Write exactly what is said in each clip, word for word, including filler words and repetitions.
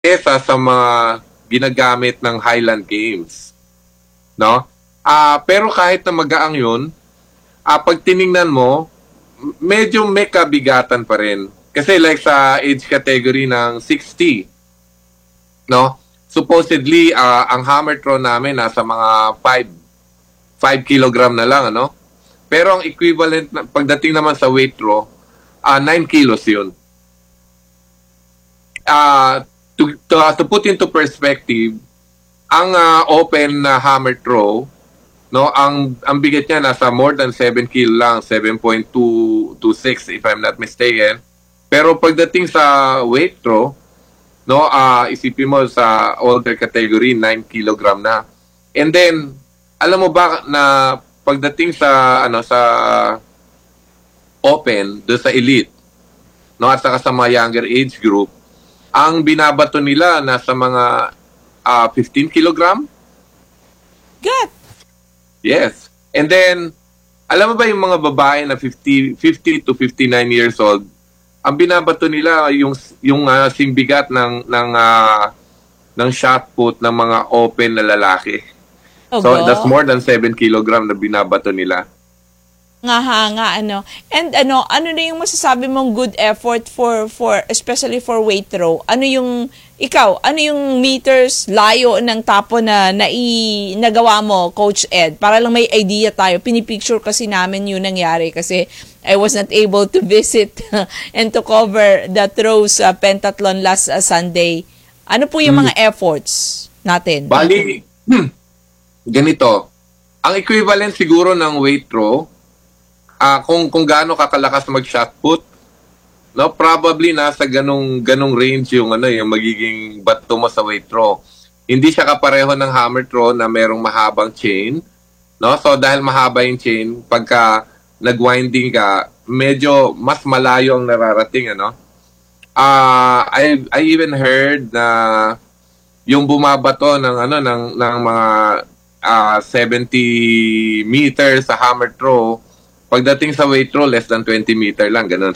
kesa sa mga ginagamit ng Highland Games, no? Ah, pero kahit na magaang 'yun, ah, pag tiningnan mo, medyo may kabigatan pa rin. Kasi like sa age category ng sixty, no? Supposedly, ah, ang hammer throw namin nasa mga five five kilogram na lang, ano? Pero ang equivalent na, pagdating naman sa weight throw, ah nine kilos 'yun. Ah, to, to, to put into perspective, ang ah, open na hammer throw, no, ang ang bigat niya nasa more than seven kilo lang, seven point two two six if I'm not mistaken. Pero pagdating sa weight throw, no, ah isipin mo sa older category nine kilogram na. And then alam mo ba na pagdating sa ano sa open, do sa elite, no, at saka sa mga younger age group, ang binabato nila nasa mga ah, fifteen kilogram. God! Yes. And then, alam mo ba yung mga babae na fifty, fifty to fifty-nine years old, ang binabato nila yung yung uh, simbigat ng ng uh, ng shot put ng mga open na lalaki. So Ogo. that's more than seven kilogram na binabato nila. Nga ha, nga ano. And ano, ano na yung masasabi mong good effort for for especially for weight throw? Ano yung ikaw, ano yung meters layo ng tapo na nai, nagawa mo, Coach Ed? Para lang may idea tayo. Pinipicture kasi namin yun nangyari kasi I was not able to visit and to cover the throws uh, pentathlon last uh, Sunday. Ano po yung mga efforts natin? Bali, hmm, ganito. Ang equivalent siguro ng weight throw, ah kung kung gaano kakalakas mag-shot put, no, probably nasa ganung ganung range yung ano yung magiging bato mo sa weight throw. Hindi siya kapareho ng hammer throw na merong mahabang chain, no? So dahil mahaba yung chain, pagka nagwinding ka, medyo mas malayo ang nararating, ano? Ah, I I even heard na yung bumabato ng ano ng ng mga ah, seventy meters sa hammer throw, pagdating sa weight throw less than twenty meter lang, ganun.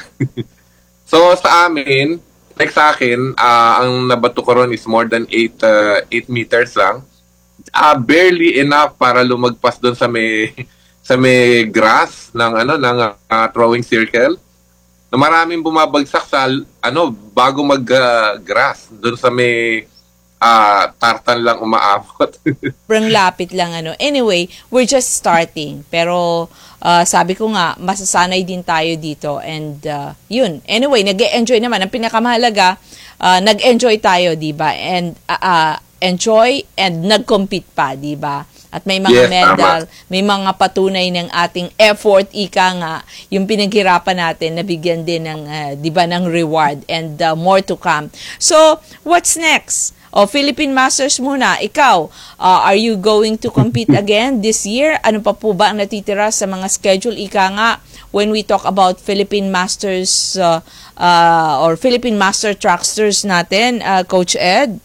So sa amin, like sa akin, ah, ang nabato ko ron is more than eight uh, eight meters lang. Ah, barely enough para lumagpas doon sa may sa may grass ng ano ng ah, throwing circle. Na maraming bumabagsak sa ano bago mag-grass doon sa may ah, tartan lang umaabot. Sobrang lapit lang ano. Anyway, we're just starting. Pero uh, sabi ko nga, masasanay din tayo dito. And uh, yun. Anyway, nag-enjoy naman. Ang pinakamahalaga, uh, nag-enjoy tayo, di ba? And uh, uh, enjoy and nag-compete pa, di ba? At may mga Yes, medal, tama. may mga patunay ng ating effort, ika nga, yung pinaghirapan natin, nabigyan din ng, uh, di ba, ng reward and uh, more to come. So, what's next? O, Philippine Masters muna. Ikaw, uh, are you going to compete again this year? Ano pa po ba ang natitira sa mga schedule? Ika nga, when we talk about Philippine Masters uh, uh, or Philippine Master Tracksters natin, uh, Coach Ed?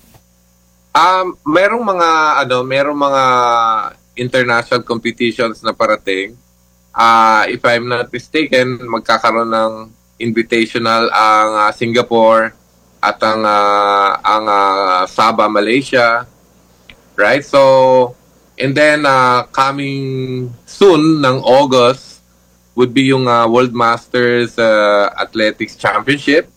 Um, merong mga ano, merong mga international competitions na parating. Ah, if I'm not mistaken, magkakaroon ng invitational ang ah, Singapore at ang ah, ang ah, Sabah, Malaysia, right? So, and then uh, coming soon ng August would be yung ah, World Masters ah, Athletics Championship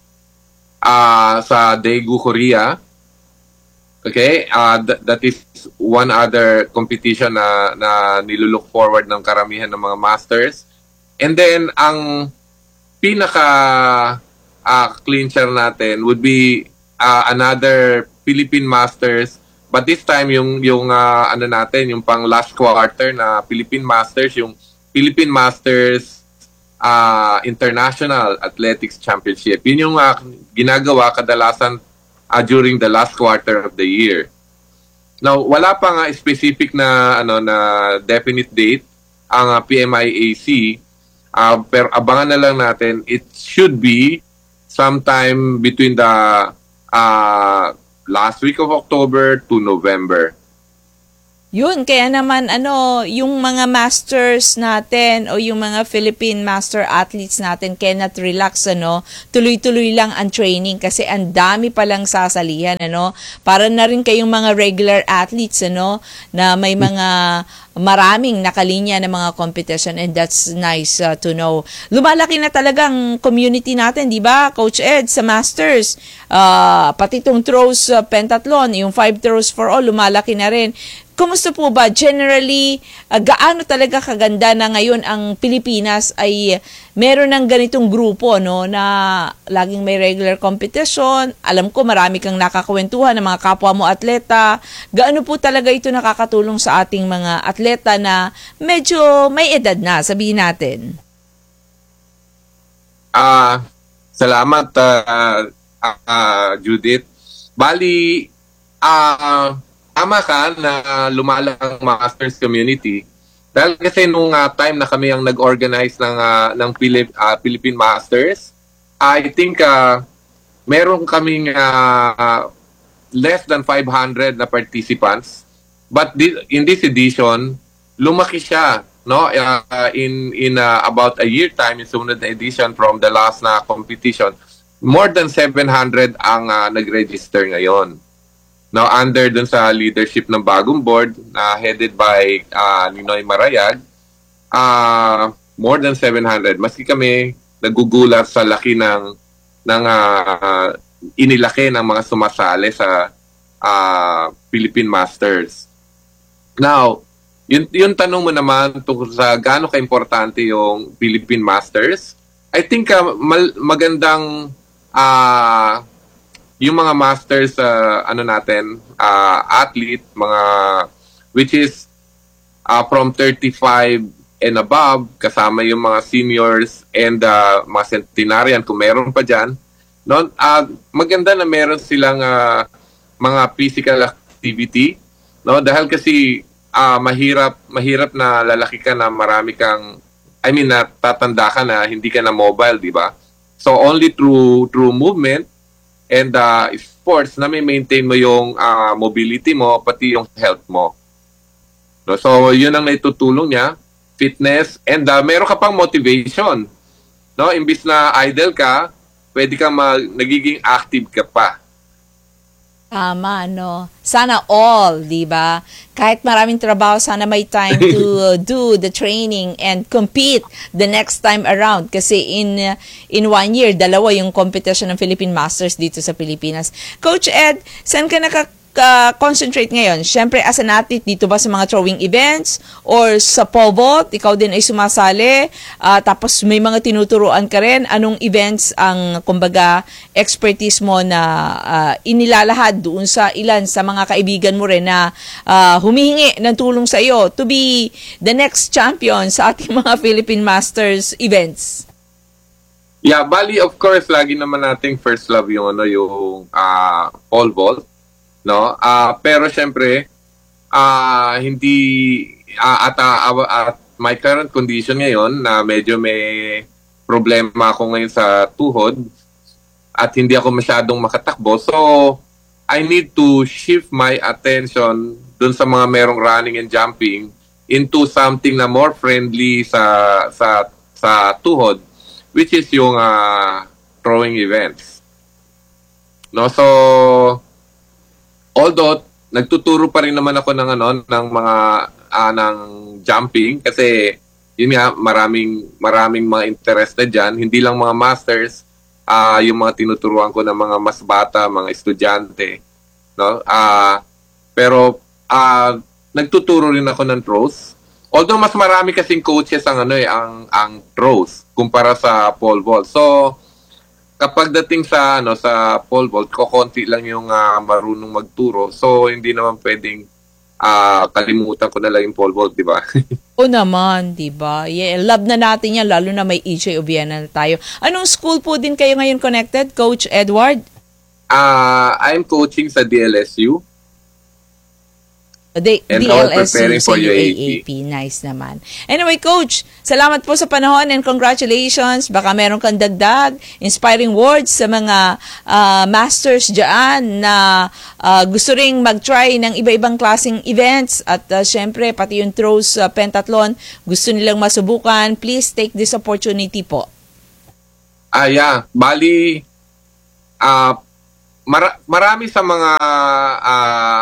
ah sa Daegu, Korea. Okay, uh, th- that is one other competition na, na nilulook forward ng karamihan ng mga masters. And then, ang pinaka uh, clincher natin would be uh, another Philippine Masters. But this time, yung, yung uh, ano natin, yung pang last quarter na Philippine Masters, yung Philippine Masters uh, International Athletics Championship. Yun yung uh, ginagawa kadalasan Uh, during the last quarter of the year. Now, wala pa nga specific na ano na definite date ang uh, P M I A C. Uh, pero abangan na lang natin. It should be sometime between the uh, last week of October to November. Yun, kaya naman ano, yung mga masters natin o yung mga Philippine master athletes natin cannot relax, ano, tuloy-tuloy lang ang training kasi ang dami palang sasalihan, ano, para na rin kayong mga regular athletes, ano, na may mga maraming nakalinya ng mga competition, and that's nice uh, to know. Lumalaki na talagang community natin, di ba, Coach Ed, sa masters, uh, pati itong throws uh, pentathlon, yung five throws for all, lumalaki na rin. Kumusta po ba? Generally, uh, gaano talaga kaganda na ngayon ang Pilipinas ay meron ng ganitong grupo, no, na laging may regular competition. Alam ko marami kang nakakwentuhan ng mga kapwa mo atleta. Gaano po talaga ito nakakatulong sa ating mga atleta na medyo may edad na, sabihin natin? Ah, salamat uh, uh, Judith. Bali, ah tama ka na lumalaki ang masters community. Dahil kasi nung uh, time na kami ang nag-organize ng uh, ng Pilip, uh, Philippine Masters, I think uh, meron kaming uh, less than five hundred na participants. But di, in this edition, lumaki siya, no? Uh, in in uh, about a year time, in sumunod na edition from the last na competition, more than seven hundred ang uh, nag-register ngayon. No, under dun sa leadership ng bagong board na uh, headed by uh, Ninoy Marayag, uh, more than seven hundred. Maski kami nagugulat sa laki ng ng uh, inilaki ng mga sumasali sa uh, Philippine Masters. Now, yun, yung tanong mo naman tungkol sa gaano ka-importante yung Philippine Masters, I think uh, mal- magandang uh, yung mga masters uh, ano natin uh, athlete mga which is uh, from thirty-five and above, kasama yung mga seniors and uh, mga centenarian kung meron pa dyan, no? Uh, maganda na meron silang uh, mga physical activity, no? Dahil kasi uh, mahirap mahirap na lalaki ka na marami kang I mean na tatanda ka na hindi ka na mobile, di ba? So only through through movement and uh, sports na may maintain mo yung uh, mobility mo, pati yung health mo. No? So, yun ang naitutulong niya, fitness, and uh, meron ka pang motivation. No? Imbis na idle ka, pwede kang mag, nagiging active ka pa. Tama, no? Sana all, di ba? Kahit maraming trabaho, sana may time to uh, do the training and compete the next time around. Kasi in uh, in one year, dalawa yung competition ng Philippine Masters dito sa Pilipinas. Coach Ed, saan ka naka Uh, concentrate ngayon? Siyempre, as an athlete, dito ba sa mga throwing events or sa pole vault, ikaw din ay sumasali, uh, tapos may mga tinuturuan ka rin. Anong events ang, kumbaga, expertise mo na uh, inilalahad doon sa ilan sa mga kaibigan mo rin na uh, humihingi ng tulong sa iyo to be the next champion sa ating mga Philippine Masters events? Yeah, bali, of course, lagi naman nating first love yung, ano, yung uh, pole vault. No, uh, pero syempre uh, hindi uh, at, uh, at my current condition ngayon na medyo may problema ako ngayon sa tuhod at hindi ako masyadong makatakbo, so I need to shift my attention dun sa mga merong running and jumping into something na more friendly sa sa sa tuhod, which is yung uh, throwing events. No, so although nagtuturo pa rin naman ako ng ano ng mga uh, ng jumping kasi yun nga maraming maraming mga interested diyan, hindi lang mga masters, uh, yung mga tinuturuan ko ng mga mas bata, mga estudyante, no? Uh, pero uh, nagtuturo rin ako ng throws. Although mas marami kasing coaches ang ano eh ang ang throws kumpara sa pole vault. So kapag dating sa ano sa pole vault, kokonti lang yung uh, marunong magturo. So hindi naman pwedeng uh, kalimutan ko na lang yung pole vault, di ba? O naman, di ba? Yeah, love na natin yan, lalo na may E J Obiena na tayo. Anong school po din kayo ngayon connected, Coach Edward? Uh, I'm coaching sa D L S U. The, and all D L S U preparing sa for U U A A A P. P. Nice naman. Anyway, Coach, salamat po sa panahon and congratulations. Baka meron kang dagdag, inspiring words sa mga uh, masters dyan na uh, gusto ring mag-try ng iba-ibang klaseng events at uh, syempre, pati yung throws uh, pentathlon, gusto nilang masubukan. Please take this opportunity po. Ah, yeah. Bali, ah, mara- marami sa mga ah,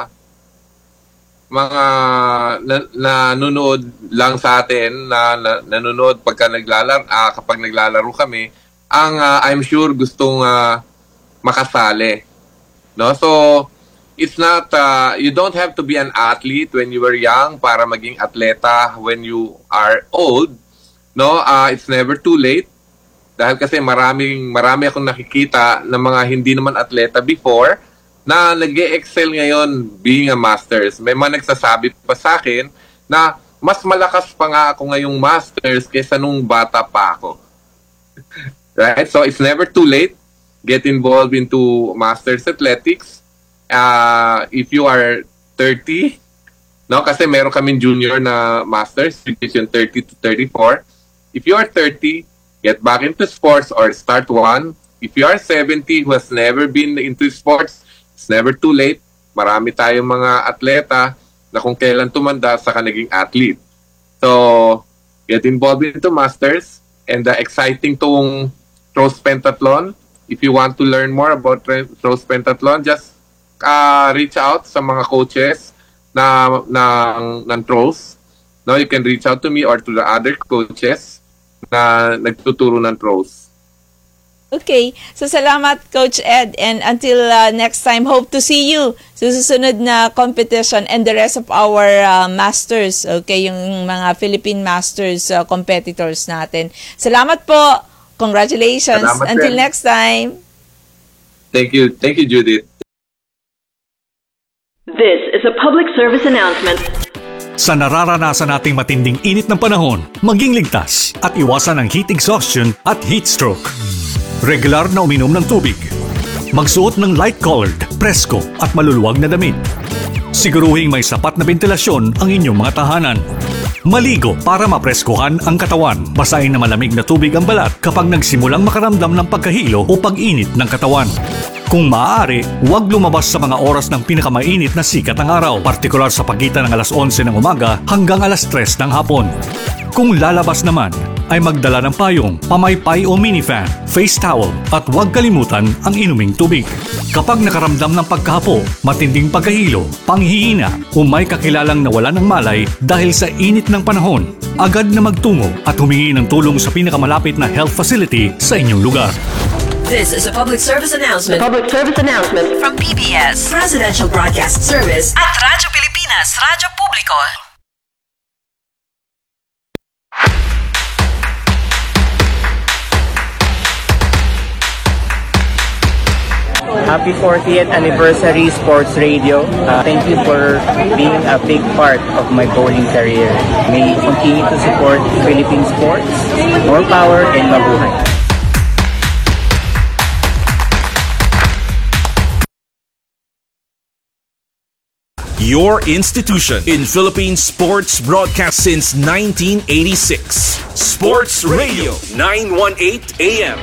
mga na- nanonood lang sa atin na, na nanonood pagka naglalaro ah, kapag naglalaro kami ang ah, I'm sure gustong ah, makasali, no? So it's not uh, you don't have to be an athlete when you were young para maging atleta when you are old, no? Uh, it's never too late dahil kasi maraming marami akong nakikita ng mga hindi naman atleta before na nag-excel ngayon being a masters. May mga nagsasabi pa sa akin na mas malakas pa nga ako ngayong masters kaysa nung bata pa ako. Right? So it's never too late. Get involved into masters athletics. Uh, if you are thirty, no? Kasi meron kaming junior na masters, which is yung thirty to thirty-four. If you are thirty, get back into sports or start one. If you are seventy who has never been into sports, it's never too late. Marami tayong mga atleta na kung kailan tumanda sa naging athlete. So, get involved into masters and the exciting tong throws pentathlon. If you want to learn more about throws pentathlon, just uh, reach out sa mga coaches na ng ng throws. No, you can reach out to me or to the other coaches na nagtuturo ng throws. Okay. So, salamat, Coach Ed. And until uh, next time, hope to see you sa susunod na competition and the rest of our uh, masters, okay, yung mga Philippine Masters uh, competitors natin. Salamat po. Congratulations. Salamat Until din. next time. Thank you. Thank you, Judith. This is a public service announcement. Sa nararanasan nating matinding init ng panahon, maging ligtas at iwasan ang heat exhaustion at heat stroke. Regular na uminom ng tubig. Magsuot ng light-colored, presko at maluluwag na damit. Siguruhing may sapat na ventilasyon ang inyong mga tahanan. Maligo para mapreskohan ang katawan. Basahin na malamig na tubig ang balat kapag nagsimulang makaramdam ng pagkahilo o pag-init ng katawan. Kung maaari, huwag lumabas sa mga oras ng pinakamainit na sikat ng araw, partikular sa pagitan ng alas onse ng umaga hanggang alas tres ng hapon. Kung lalabas naman, ay magdala ng payong, pamaypay o minifan, face towel at huwag kalimutan ang inuming tubig. Kapag nakaramdam ng pagkahapo, matinding pagkahilo, panghihina o may kakilalang nawalan ng malay dahil sa init ng panahon, agad na magtungo at humingi ng tulong sa pinakamalapit na health facility sa inyong lugar. This is a public service announcement Public service announcement. from P B S Presidential Broadcast Service at Radyo Pilipinas, Radyo Publiko. Happy fortieth anniversary Sports Radio. Uh, thank you for being a big part of my bowling career. May you continue to support Philippine sports. More power and mabuhay. Your institution in Philippine sports broadcast since nineteen eighty-six. Sports Radio nine eighteen A M.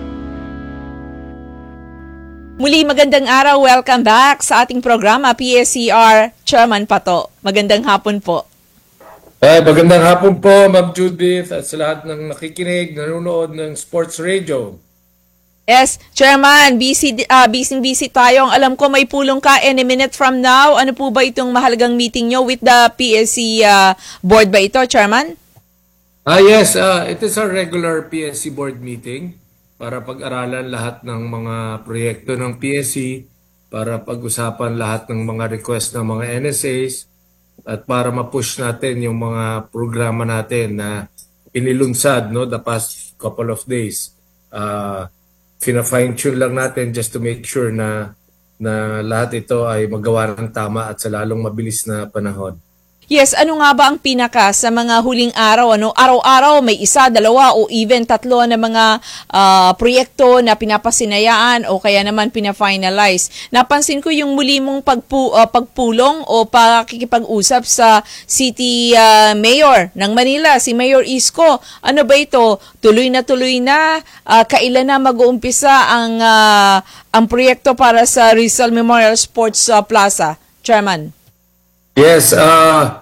Muli, magandang araw. Welcome back sa ating programa, P S C R Chairman Pato. Magandang hapon po. Ay, magandang hapon po, Ma'am Judith, at sa lahat ng nakikinig, nanonood ng Sports Radio. Yes, Chairman, busy, uh, busy, busy tayo. Ang alam ko may pulong ka any minute from now. Ano po ba itong mahalagang meeting nyo with the P S C uh, board ba ito, Chairman? Ah, yes, uh, it is our regular P S C board meeting para pag-aralan lahat ng mga proyekto ng P S C, para pag-usapan lahat ng mga request ng mga N S As, at para ma-push natin yung mga programa natin na inilunsad no, the past couple of days. Uh, Fina-fine-tune lang natin just to make sure na, na lahat ito ay magawa ng tama at sa lalong mabilis na panahon. Yes, ano nga ba ang pinaka sa mga huling araw? Ano? Araw-araw may isa, dalawa o even tatlo na mga ah, proyekto na pinapasinayaan o kaya naman pina-finalize. Napansin ko yung muli mong pagpu, ah, pagpulong o pakikipag-usap sa City ah, Mayor ng Manila, si Mayor Isko. Ano ba ito? Tuloy na tuloy na? Ah, kailan na mag-uumpisa ang, ah, ang proyekto para sa Rizal Memorial Sports ah, Plaza? Chairman. Yes, uh,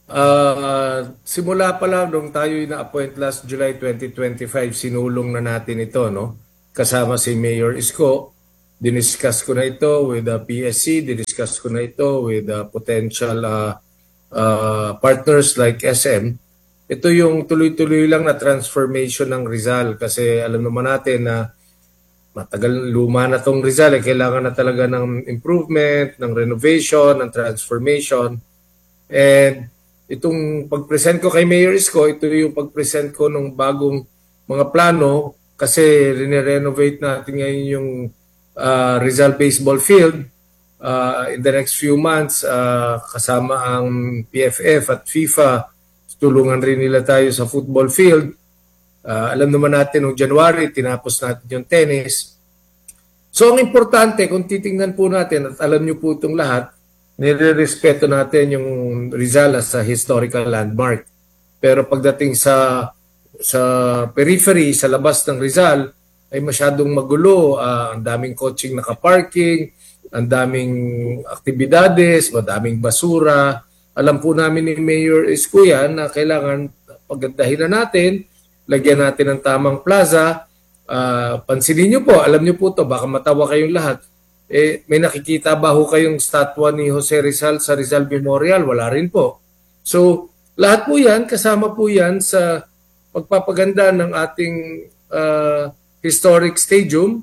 uh, simula pa lang nung tayo na-appoint last July twenty twenty-five, sinulong na natin ito, no? Kasama si Mayor Isko. Diniscuss ko na ito with the P S C, diniscuss ko na ito with the potential uh, uh, partners like S M. Ito yung tuloy-tuloy lang na transformation ng Rizal kasi alam naman natin na matagal luma na tong Rizal, eh, kailangan na talaga ng improvement, ng renovation, ng transformation. And itong pag-present ko kay Mayor Isko, ito yung pag-present ko ng bagong mga plano kasi rene-renovate natin ngayon yung uh, Rizal Baseball Field. Uh, in the next few months, uh, kasama ang P F F at FIFA, tulungan rin nila tayo sa football field. Uh, alam naman natin, noong January, tinapos natin yung tennis. So, ang importante, kung titingnan po natin, at alam niyo po itong lahat, nire-respeto natin yung Rizal sa historical landmark. Pero pagdating sa sa periphery, sa labas ng Rizal, ay masyadong magulo. Uh, ang daming coaching nakaparking, ang daming aktibidades, madaming basura. Alam po namin ni Mayor Isko yan na kailangan pagandahin na natin, lagyan natin ng tamang plaza. Uh, pansinin nyo po, alam nyo po to, baka matawa kayong lahat. Eh, may nakikita ba ho kayong statwa ni Jose Rizal sa Rizal Memorial? Wala rin po. So, lahat po yan, kasama po yan sa pagpapaganda ng ating uh, historic stadium.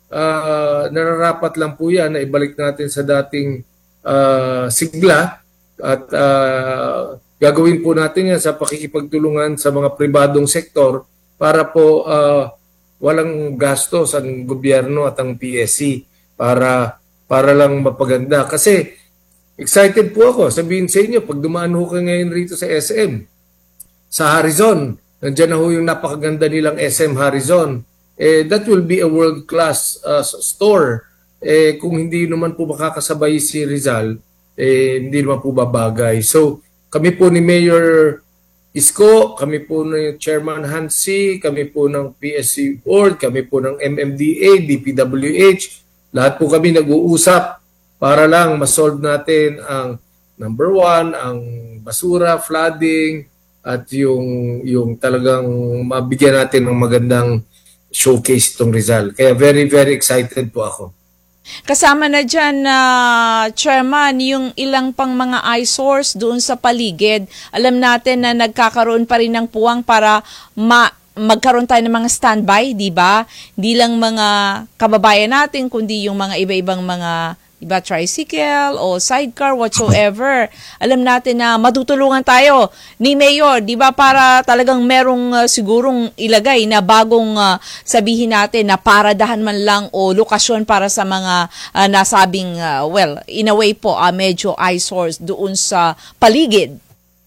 Uh, nararapat lang po yan na ibalik natin sa dating uh, sigla at uh, gagawin po natin yan sa pakikipagtulungan sa mga pribadong sektor para po uh, walang gastos ang gobyerno at ang P S C para para lang mapaganda. Kasi excited po ako. Sabihin sa inyo, pag dumaan ho kayo ngayon rito sa S M, sa Harrison, nandiyan na ho yung napakaganda nilang S M Harrison. Eh, that will be a world-class uh, store. Eh, kung hindi naman po makakasabay si Rizal, eh, hindi naman po babagay. So, kami po ni Mayor Isko, kami po ni Chairman Hansi, kami po ng P S C Board, kami po ng M M D A, D P W H, lahat po kami nag-uusap para lang masolve natin ang number one, ang basura, flooding, at yung, yung talagang mabigyan natin ng magandang showcase itong Rizal. Kaya very, very excited po ako. Kasama na dyan, uh, Chairman, yung ilang pang mga eyesores doon sa paligid. Alam natin na nagkakaroon pa rin ng puwang para ma magkaroon tayo ng mga standby, di ba? Hindi lang mga kababayan natin, kundi yung mga iba-ibang mga iba tricycle o sidecar, whatsoever. Alam natin na matutulungan tayo ni Mayor, di ba, para talagang merong uh, sigurong ilagay na bagong uh, sabihin natin na paradahan man lang o lokasyon para sa mga uh, nasabing, uh, well, in a way po, uh, medyo eyesores doon sa paligid.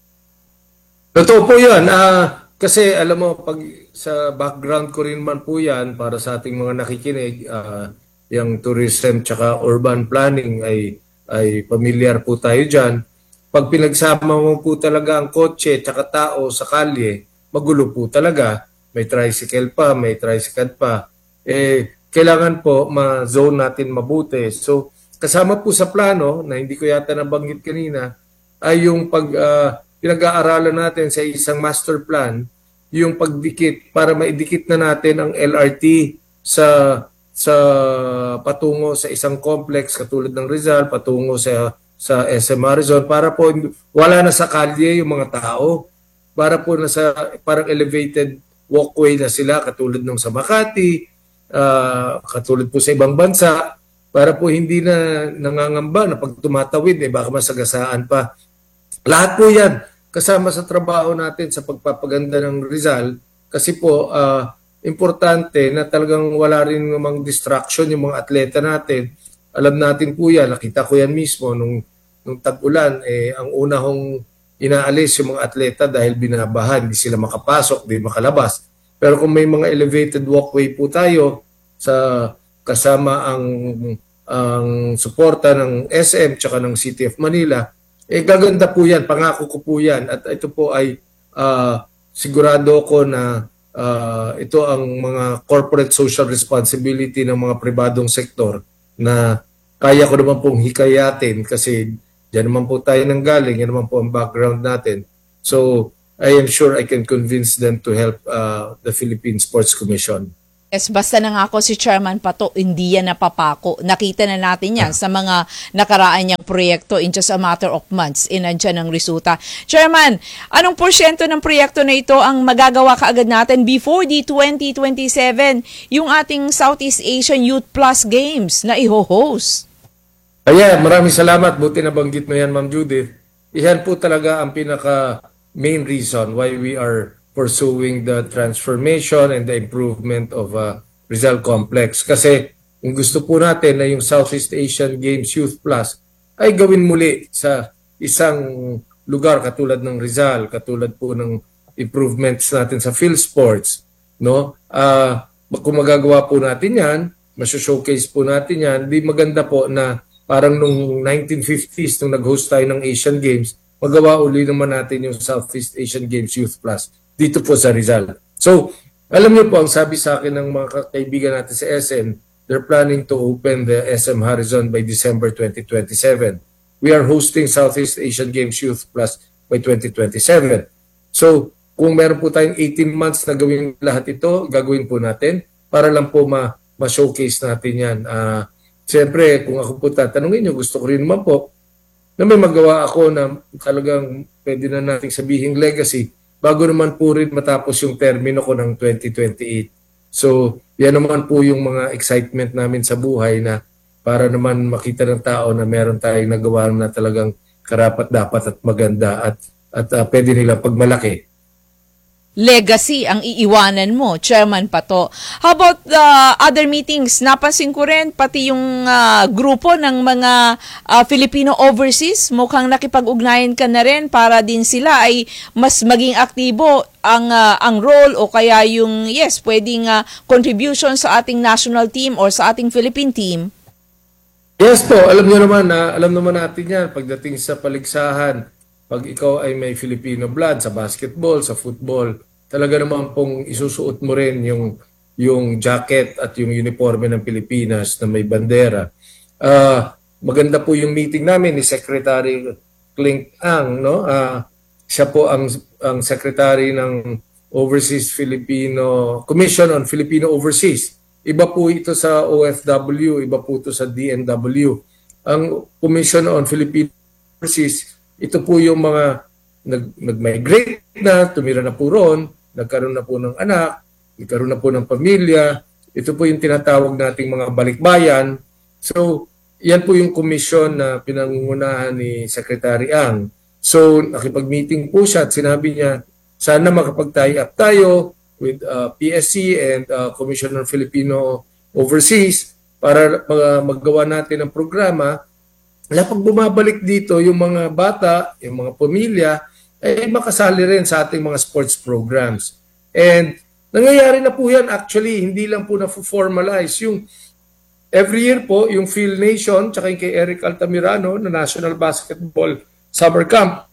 Totoo po yan. Uh, kasi alam mo, pag sa background ko rin man po yan, para sa ating mga nakikinig, uh, yung tourism tsaka urban planning ay ay pamilyar po tayo dyan. Pag pinagsama mo po talaga ang kotse tsaka tao sa kalye, magulo po talaga. May tricycle pa, may tricycle pa. Eh, kailangan po ma-zone natin mabuti. So, kasama po sa plano, na hindi ko yata nabanggit kanina, ay yung pag uh, pinag-aaralan natin sa isang master plan, yung pagdikit para maidikit na natin ang L R T sa sa patungo sa isang complex katulad ng Rizal, patungo sa sa S M Harrison para po wala na sa kalye yung mga tao, para po nasa parang elevated walkway na sila katulad ng sa Makati, uh, katulad po sa ibang bansa, para po hindi na nangangamba na pag tumatawid eh baka masagasaan pa. Lahat po yan kasama sa trabaho natin sa pagpapaganda ng Rizal kasi po uh, importante na talagang wala rin namang distraction yung mga atleta natin. Alam natin po yan, nakita ko yan mismo nung, nung tag-ulan, eh, ang una hong inaalis yung mga atleta dahil binabahan, hindi sila makapasok, hindi makalabas. Pero kung may mga elevated walkway po tayo sa kasama ang ang suporta ng S M tsaka ng City of Manila, eh gaganda po yan, pangako ko po yan. At ito po ay uh, sigurado ko na uh, ito ang mga corporate social responsibility ng mga pribadong sektor na kaya ko naman pong hikayatin kasi diyan naman po tayo nanggaling, yan naman po ang background natin. So, I am sure I can convince them to help uh, the Philippine Sports Commission. Yes, basta nangako si Chairman Pato, hindi yan napapako. Nakita na natin yan sa mga nakaraan niyang proyekto in just a matter of months. Inandyan ang resulta. Chairman, anong porsyento ng proyekto na ito ang magagawa kaagad natin before the twenty twenty-seven, yung ating Southeast Asian Youth Plus Games na iho-host? Kaya maraming salamat. Buti na banggit mo yan, Ma'am Judith. Iyan po talaga ang pinaka main reason why we are pursuing the transformation and the improvement of uh, Rizal Complex. Kasi kung gusto po natin na yung Southeast Asian Games Youth Plus ay gawin muli sa isang lugar katulad ng Rizal, katulad po ng improvements natin sa field sports. No? Uh, kung magagawa po natin yan, maso-showcase po natin yan, di maganda po na parang nung nineteen fifties, nung nag-host tayo ng Asian Games, magawa uli naman natin yung Southeast Asian Games Youth Plus dito po sa Rizal. So, alam niyo po, ang sabi sa akin ng mga kaibigan natin sa S M, they're planning to open the S M Horizon by December twenty twenty-seven. We are hosting Southeast Asian Games Youth Plus by twenty twenty-seven. So, kung meron po tayong eighteen months na gawin lahat ito, gagawin po natin para lang po ma- ma-showcase natin yan. Uh, Siyempre, kung ako po tatanungin niyo, gusto ko rin naman po na may magawa ako na talagang pwede na nating sabihing legacy bago naman po rin matapos yung termino ko ng twenty twenty-eight. So, yan naman po yung mga excitement namin sa buhay na para naman makita ng tao na meron tayong nagawa na talagang karapat-dapat at maganda at, at uh, pwede nilang pagmalaki. Legacy ang iiwanan mo, Chairman Pato. How about the uh, other meetings? Napansin ko rin, pati yung uh, grupo ng mga uh, Filipino overseas, mukhang nakipag-ugnayan ka na rin para din sila ay mas maging aktibo ang uh, ang role o kaya yung, yes, pwedeng uh, contribution sa ating national team or sa ating Philippine team. Yes po, alam niyo naman, na, alam naman natin yan pagdating sa paligsahan. Pag ikaw ay may Filipino blood sa basketball, sa football, talaga naman pong isusuot mo rin yung, yung jacket at yung uniforme ng Pilipinas na may bandera. Uh, maganda po yung meeting namin ni Secretary Clink Ang. No? Uh, siya po ang, ang Secretary ng Overseas Filipino Commission on Filipino Overseas. Iba po ito sa O F W, iba po ito sa D N W. Ang Commission on Filipino Overseas, ito po yung mga nag, nag-migrate na, tumira na po ron, nagkaroon na po ng anak, nagkaroon na po ng pamilya. Ito po yung tinatawag nating mga balikbayan. So, yan po yung komisyon na pinangungunahan ni Secretary Ang. So, nakipag-meeting po siya at sinabi niya, sana makapag-tie up tayo with uh, P S C and uh, Commission on Filipino Overseas para mag- maggawa natin ng programa. Wala pag bumabalik dito, yung mga bata, yung mga pamilya, ay makasali rin sa ating mga sports programs. And nangyayari na po yan actually, hindi lang po na-formalize. Yung every year po, yung Phil Nation, tsaka yung kay Eric Altamirano na National Basketball Summer Camp,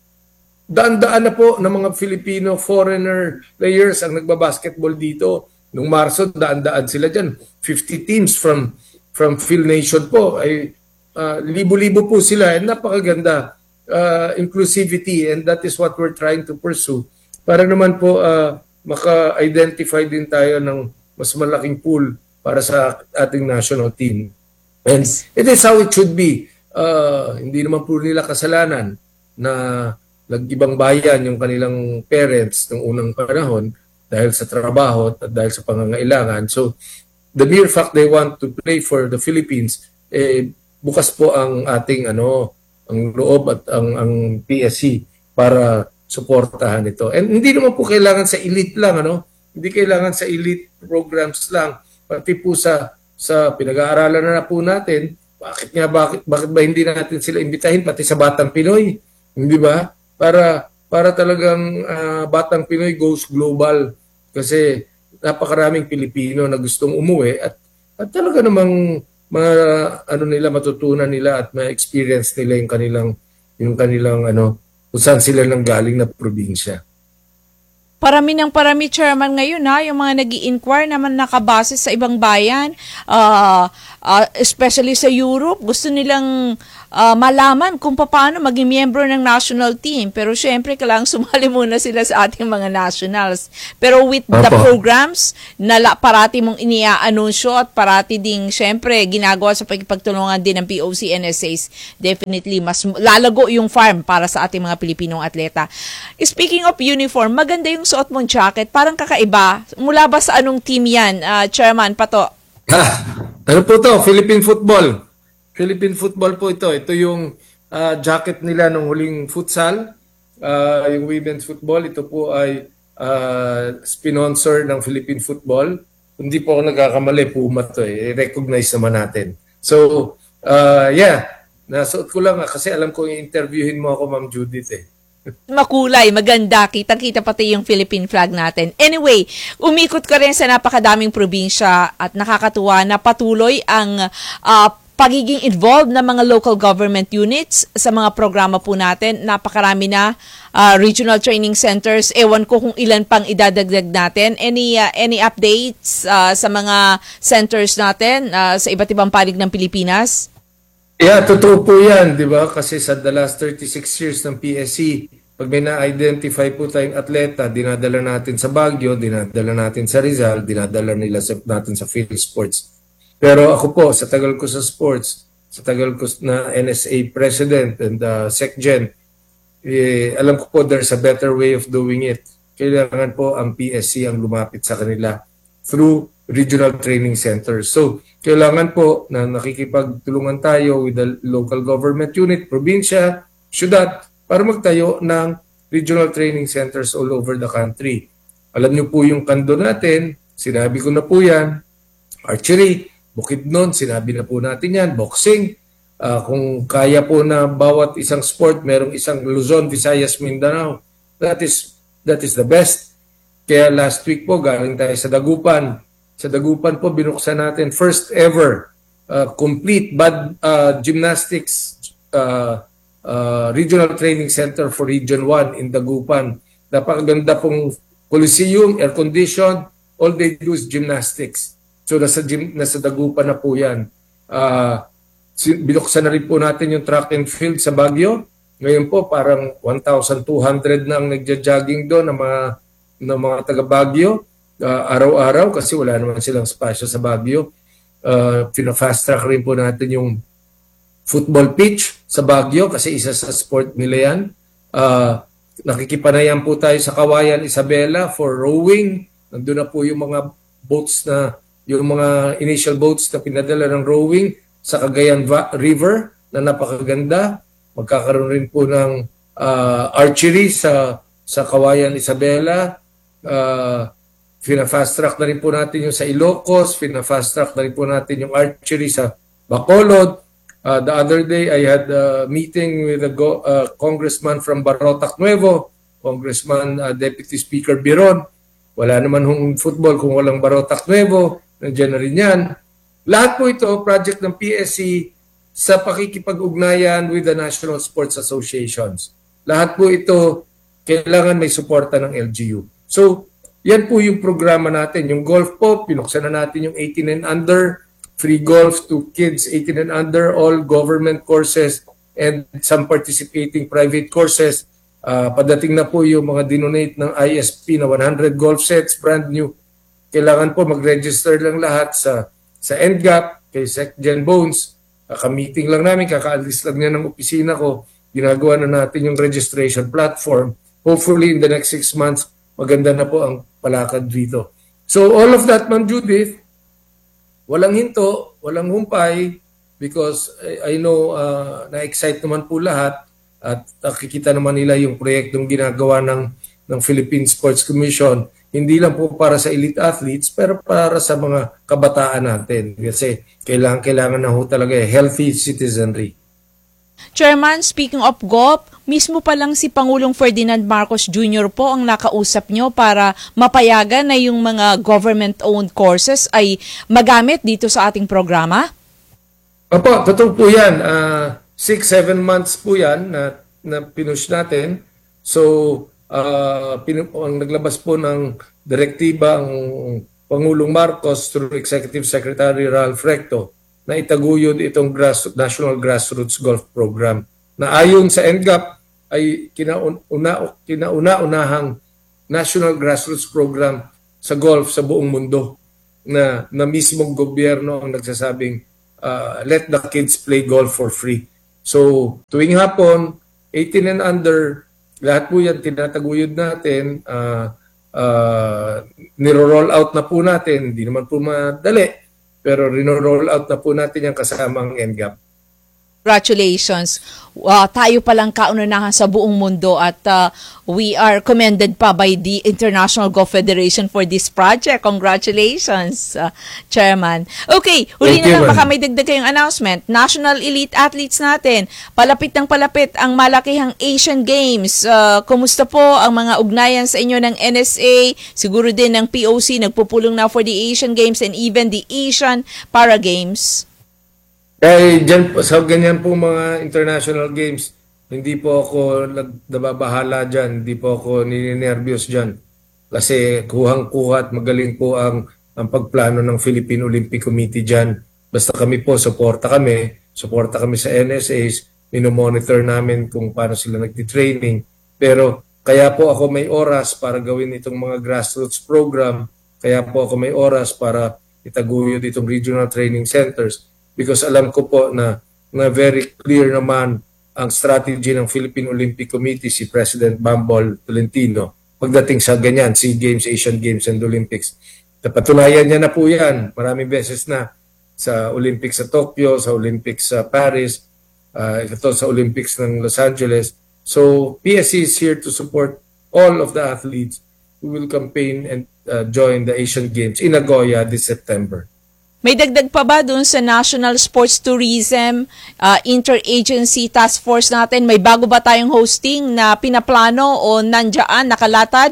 daan-daan na po ng mga Filipino foreigner players ang nagbabasketball dito. Nung Marso, daan-daan sila dyan. fifty teams from from Phil Nation po ay Uh, libo-libo po sila and napakaganda uh, inclusivity and that is what we're trying to pursue para naman po uh, maka-identify din tayo ng mas malaking pool para sa ating national team. And it is how it should be. Uh, hindi naman po nila kasalanan na nag-ibang bayan yung kanilang parents ng unang panahon dahil sa trabaho at dahil sa pangangailangan. So the mere fact they want to play for the Philippines, eh, bukas po ang ating ano, ang loob at ang ang P S C para suportahan ito. And hindi naman po kailangan sa elite lang ano, hindi kailangan sa elite programs lang, pati po sa sa pinag-aaralan na, na po natin. Bakit nga bakit bakit ba hindi natin sila imbitahin pati sa Batang Pinoy, hindi ba? para para talagang ah, Batang Pinoy goes global kasi napakaraming Pilipino na gustong umuwi at at talaga namang ma, ano nila matutunan nila at ma-experience nila yung kanilang yung kanilang ano kung saan sila nanggaling na probinsya. Parami ng parami, Chairman, ngayon ha, yung mga nag inquire naman nakabase sa ibang bayan, uh, uh, especially sa Europe, gusto nilang uh, malaman kung paano maging miyembro ng national team. Pero syempre, kailangan sumali muna sila sa ating mga nationals. Pero with the Apo. programs na la, parati mong iniaanunsyo at parati ding syempre ginagawa sa pagpagtulungan din ng P O C N S As, definitely mas lalago yung farm para sa ating mga Pilipinong atleta. Speaking of uniform, maganda yung suot mong jacket, parang kakaiba. Mula ba sa anong team yan, uh, Chairman Pato? Ah, ano po to? Philippine Football. Philippine Football po ito. Ito yung ah, jacket nila nung huling futsal. Ah, yung women's football. Ito po ay ah, sponsor ng Philippine Football. Hindi po ako nagkakamali. Puma to eh. I-recognize naman natin. So, ah, yeah. Nasuot ko lang ah, kasi alam ko i-interviewin mo ako, Ma'am Judith eh. Makulay, maganda, kitang-kita pati yung Philippine flag natin. Anyway, umikot ka rin sa napakadaming probinsya at nakakatuwa na patuloy ang uh, pagiging involved ng mga local government units sa mga programa po natin. Napakarami na uh, regional training centers. Ewan ko kung ilan pang idadagdag natin. Any uh, any updates uh, sa mga centers natin uh, sa iba't ibang panig ng Pilipinas? Yeah, totoo po yan, di ba? Kasi sa the last thirty-six years ng P S C, pag may na-identify po tayong atleta, dinadala natin sa Baguio, dinadala natin sa Rizal, dinadala nila sa, natin sa field sports. Pero ako po, sa tagal ko sa sports, sa tagal ko na N S A president and uh, SecGen, eh, alam ko po there's a better way of doing it. Kailangan po ang P S C ang lumapit sa kanila through regional training centers. So, kailangan po na nakikipagtulungan tayo with the local government unit, probinsya, syudad, para magtayo ng regional training centers all over the country. Alam niyo po yung kando natin, sinabi ko na po yan, archery, Bukidnon, sinabi na po natin yan, boxing, uh, kung kaya po na bawat isang sport, merong isang Luzon, Visayas, Mindanao, that is, that is the best. Kaya last week po, galing tayo sa Dagupan. Sa Dagupan po, binuksan natin first ever uh, complete bad uh, gymnastics uh, uh, regional training center for Region one in Dagupan. Napakaganda pong coliseum, air condition, all they do is gymnastics. So nasa, gym, nasa Dagupan na po yan. Uh, binuksan na rin po natin yung track and field sa Baguio. Ngayon po parang one thousand two hundred na ang nagja-jogging doon ng mga, ng mga taga Baguio. Uh, araw-araw kasi wala naman silang spasyo sa Baguio. Uh, Pina-fast track rin po natin yung football pitch sa Baguio kasi isa sa sport nila yan. Uh, nakikipanayan po tayo sa Kawayan, Isabela for rowing. Nandun na po yung mga boats na, yung mga initial boats na pinadala ng rowing sa Cagayan River na napakaganda. Magkakaroon rin po ng uh, archery sa, sa Kawayan, Isabela. Uh, Fina-fast track na rin po natin yung sa Ilocos, fina-fast track na rin po natin yung archery sa Bacolod. Uh, the other day, I had a meeting with a go, uh, congressman from Barotac Nuevo, Congressman uh, Deputy Speaker Biron. Wala naman hong football kung walang Barotac Nuevo, nandiyan na rin yan. Lahat po ito, project ng P S C sa pakikipag-ugnayan with the National Sports Associations. Lahat po ito, kailangan may suporta ng L G U. So, yan po yung programa natin. Yung golf po, pinuksan na natin yung eighteen and under, free golf to kids eighteen and under, all government courses and some participating private courses. Uh, padating na po yung mga dinonate ng I S P na one hundred golf sets, brand new. Kailangan po mag-register lang lahat sa sa N G A P, kay SecGen Bones. Kaka-meeting lang namin, kakaalis lang niya ng opisina ko. Ginagawa na natin yung registration platform. Hopefully in the next six months, maganda na po ang palakad dito. So all of that, Ma'am Judith, walang hinto, walang humpay, because I, I know uh, na-excite naman po lahat at nakikita naman nila yung proyektong ginagawa ng, ng Philippine Sports Commission, hindi lang po para sa elite athletes, pero para sa mga kabataan natin. Kasi kailangan, kailangan na ho talaga eh, healthy citizenry. Chairman, speaking of golf, mismo pa lang si Pangulong Ferdinand Marcos Junior po ang nakausap nyo para mapayagan na yung mga government-owned courses ay magamit dito sa ating programa? Opo, totoo po yan. Uh, six, seven months po yan na, na pinush natin. So, uh, pinu- ang naglabas po ng direktiba ang Pangulong Marcos through Executive Secretary Ralph Recto na itaguyod itong grass, National Grassroots Golf Program na ayon sa N G A P ay kinauna, kinauna-unahang National Grassroots Program sa golf sa buong mundo na, na mismong gobyerno ang nagsasabing uh, let the kids play golf for free. So tuwing hapon, eighteen and under, lahat po yan tinataguyod natin, uh, uh, niro-roll out na po natin, hindi naman po madali. Pero rino-roll out na po natin yung kasamang N G A P. Congratulations. Uh, tayo palang kaunahan sa buong mundo at uh, we are commended pa by the International Golf Federation for this project. Congratulations, uh, Chairman. Okay, huli Thank na you, lang, ma'am. baka may dagdag kayong announcement. National Elite Athletes natin, palapit ng palapit ang malakihang Asian Games. Uh, kumusta po ang mga ugnayan sa inyo ng N S A, siguro din ng P O C, nagpupulong na for the Asian Games and even the Asian Para Games? Kaya dyan, po- sa ganyan po mga international games, hindi po ako nag- nababahala dyan, hindi po ako nininervyos dyan. Kasi kuhang-kuha at magaling po ang, ang pagplano ng Philippine Olympic Committee dyan. Basta kami po, suporta kami, suporta kami sa N S As, minomonitor namin kung paano sila nagtitraining. Pero kaya po ako may oras para gawin itong mga grassroots program, kaya po ako may oras para itaguyod itong regional training centers. Because alam ko po na, na very clear naman ang strategy ng Philippine Olympic Committee, si President Bambol Tolentino, pagdating sa ganyan, SEA Games, Asian Games, and Olympics. Napatunayan niya na po yan, maraming beses na, sa Olympics sa Tokyo, sa Olympics sa Paris, uh, ito sa Olympics ng Los Angeles. So, P S C is here to support all of the athletes who will campaign and uh, join the Asian Games in Nagoya this September. May dagdag pa ba dun sa National Sports Tourism uh, Interagency Task Force natin? May bago ba tayong hosting na pinaplano o nandiyan, nakalatad?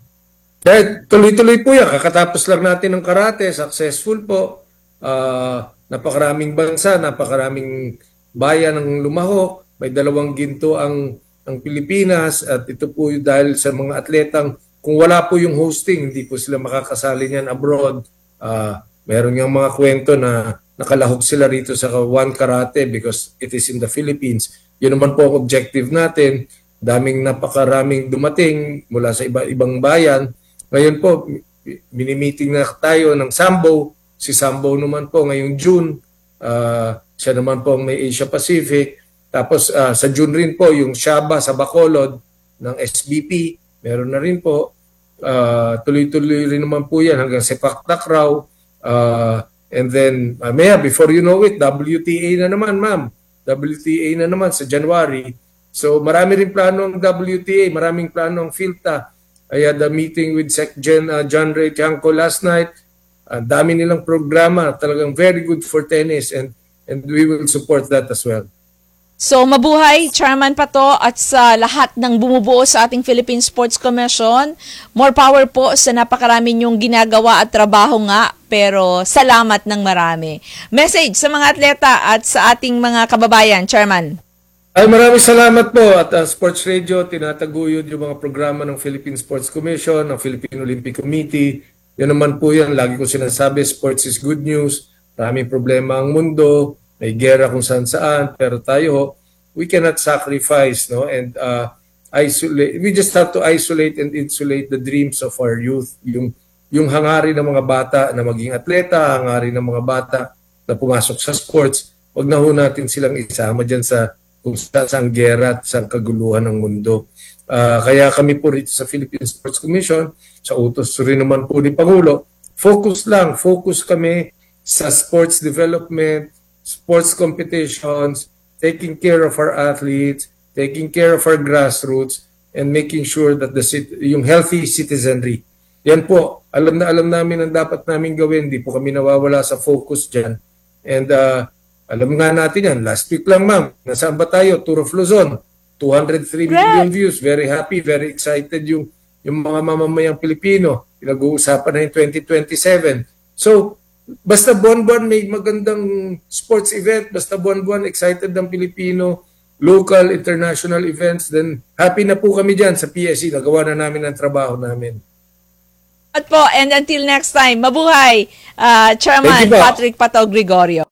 Dahil tuloy-tuloy po yan. Kakatapos lang natin ng karate, successful po. Uh, napakaraming bansa, napakaraming bayan ang lumahok. May dalawang ginto ang, ang Pilipinas at ito po yung dahil sa mga atletang kung wala po yung hosting, hindi po sila makakasali niyan abroad. Uh, Meron yung mga kwento na nakalahok sila rito sa One Karate because it is in the Philippines. Yun naman po ang objective natin. Daming napakaraming dumating mula sa iba, ibang bayan. Ngayon po, minimiting na tayo ng Sambo. Si Sambo naman po ngayong June. Uh, siya naman po ang may Asia Pacific. Tapos uh, sa June rin po, yung Shaba sa Bacolod ng S B P. Meron na rin po. Uh, tuloy-tuloy rin naman po yan hanggang Sepak Takraw. Uh, and then, uh, Maya, before you know it, W T A na naman, ma'am. W T A na naman sa January. So, marami rin plano ang W T A, maraming plano ang PhilTA. I had a meeting with Secgen uh, John Ray Tiangco last night. Ang uh, dami nilang programa, talagang very good for tennis and and we will support that as well. So, mabuhay, Chairman Pato, at sa lahat ng bumubuo sa ating Philippine Sports Commission. More power po sa napakarami niyong ginagawa at trabaho nga, pero salamat ng marami. Message sa mga atleta at sa ating mga kababayan, Chairman. Ay, maraming salamat po at uh, Sports Radio, tinataguyod yung mga programa ng Philippine Sports Commission, ng Philippine Olympic Committee. Yan naman po yan, lagi ko sinasabi, sports is good news. Maraming problema ang mundo, may gera kung saan saan, pero tayo, we cannot sacrifice, no? And uh, isolate, we just have to isolate and insulate the dreams of our youth. Yung, yung hangarin ng mga bata na maging atleta, hangarin ng mga bata na pumasok sa sports, wag na ho natin silang isama dyan sa kung saan gera at saan kaguluhan ng mundo. Uh, kaya kami po rito sa Philippine Sports Commission, sa utos rin naman po ni Pangulo, focus lang, focus kami sa sports development, sports competitions, taking care of our athletes, taking care of our grassroots, and making sure that the yung healthy citizenry. Yan po, alam na alam namin ang dapat namin gawin, hindi po kami nawawala sa focus dyan. And uh, Alam nga natin yan. Last week lang, ma'am. Nasaan ba tayo? Tour of Luzon. two hundred three million views. Very happy, very excited yung, yung mga mamamayang Pilipino. Pinag-uusapan na yung twenty twenty-seven. So, basta buwan-buwan may magandang sports event, basta buwan-buwan excited ng Pilipino, local, international events, then happy na po kami dyan sa P S C. Nagawa na namin ang trabaho namin. At po, and until next time, mabuhay, uh, Chairman Thank you po. Patrick Pato Gregorio.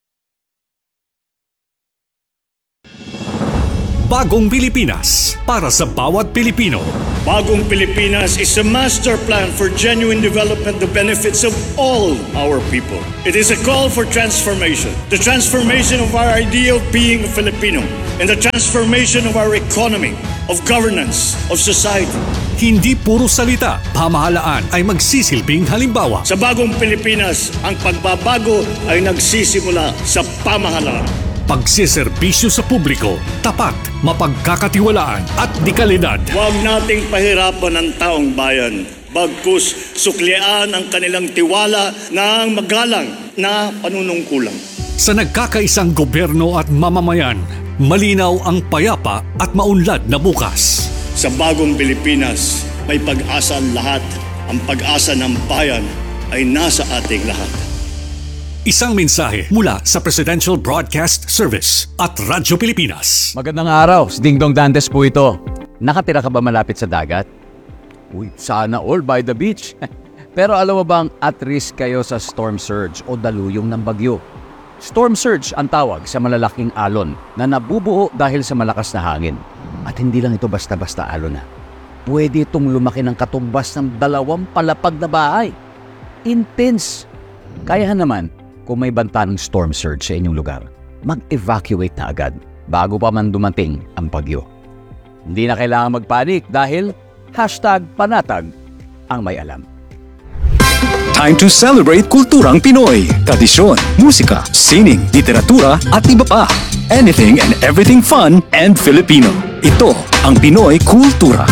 Bagong Pilipinas para sa bawat Pilipino. Bagong Pilipinas is a master plan for genuine development that benefits of all our people. It is a call for transformation. The transformation of our idea of being a Filipino and the transformation of our economy, of governance, of society. Hindi puro salita, pamahalaan ay magsisilbing halimbawa. Sa Bagong Pilipinas, ang pagbabago ay nagsisimula sa pamahalaan. Pagsiservisyo sa publiko, tapat, mapagkakatiwalaan at dekalidad. Huwag nating pahirapan ang taong bayan. Bagkus suklian ang kanilang tiwala ng magalang na panunungkulan. Sa nagkakaisang gobyerno at mamamayan, malinaw ang payapa at maunlad na bukas. Sa Bagong Pilipinas, may pag-asa ang lahat. Ang pag-asa ng bayan ay nasa ating lahat. Isang mensahe mula sa Presidential Broadcast Service at Radyo Pilipinas. Magandang araw, si Ding Dong Dantes po ito. Nakatira ka ba malapit sa dagat? Uy, sana all by the beach. Pero alam mo bang at risk kayo sa storm surge o daluyong ng bagyo? Storm surge ang tawag sa malalaking alon na nabubuo dahil sa malakas na hangin. At hindi lang ito basta-basta alon na. Pwede itong lumaki ng katumbas ng dalawang palapag na bahay. Intense. Kaya naman, kung may banta ng storm surge sa inyong lugar, mag-evacuate na agad bago pa man dumating ang bagyo. Hindi na kailangan magpanik dahil hashtag panatag ang may alam. Time to celebrate kulturang Pinoy. Tradisyon, musika, sining, literatura at iba pa. Anything and everything fun and Filipino. Ito ang Pinoy Kultura.